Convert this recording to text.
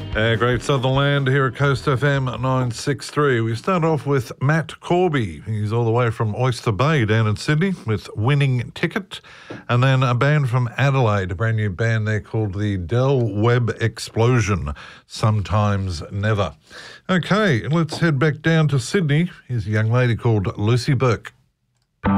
Great Southern Land here at Coast FM 963. We start off with Matt Corby. He's all the way from Oyster Bay down in Sydney with Winning Ticket. And then a band from Adelaide, a brand new band there called the Del Webb Explosion, Sometimes Never. Okay, let's head back down to Sydney. Here's a young lady called Lucy Burke.